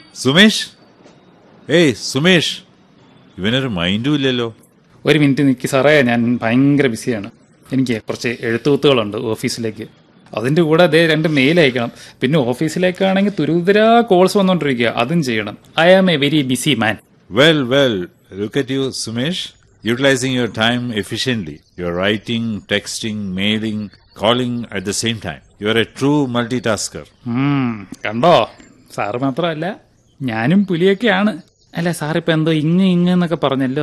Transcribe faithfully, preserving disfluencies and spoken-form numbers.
സുമേഷ്, ഏയ് സുമേഷ്, ഇവനൊരു മൈൻഡും ഇല്ലല്ലോ. ഒരു മിനിറ്റ് നിൽക്കി സാറേ, ഞാൻ ഭയങ്കര ബിസിയാണ്. എനിക്ക് കുറച്ച് എഴുത്തുകുത്തുകളുണ്ട് ഓഫീസിലേക്ക്. അതിൻ്റെ കൂടെ അതേ രണ്ട് മെയിൽ അയക്കണം. പിന്നെ ഓഫീസിലേക്കാണെങ്കിൽ തുരുതരാ കോൾസ് വന്നുകൊണ്ടിരിക്കുക, അതും ചെയ്യണം. I am a very busy man. Well, well, look at you, Sumesh. Utilizing your time efficiently. You're writing, texting, mailing, calling at the same time. You're a true multitasker. കണ്ടോ, sir മാത്രമല്ല ഞാനും പുലിയൊക്കെയാണ്. അല്ല സാറിപ്പോൾ എന്തോ ഇങ്ങ ഇങ്ങ എന്നൊക്കെ പറഞ്ഞല്ലോ.